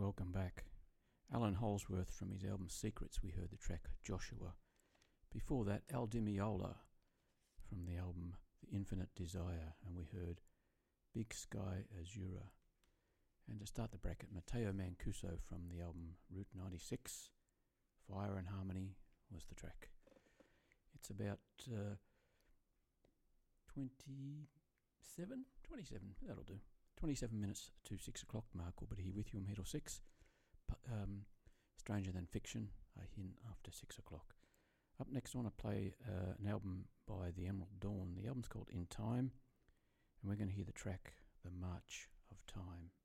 welcome back. Alan Holsworth from his album Secrets, we heard the track Joshua. Before that, Al Di Meola from the album The Infinite Desire, and we heard Big Sky Azura. And to start the bracket, Matteo Mancuso from the album Route 96, Fire and Harmony was the track. It's about 27, that'll do. 27 minutes to 6 o'clock. Mark will be here with you. I'm here till 6. Stranger Than Fiction, in after 6 o'clock. Up next, I want to play an album by the Emerald Dawn. The album's called In Time, and we're going to hear the track The March of Time.